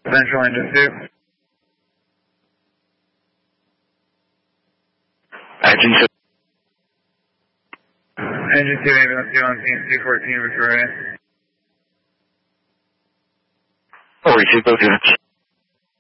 Central Engine 2. Engine 2. Engine 2, ambulance 2 on scene, 214, Victoria. Oh, receive both units.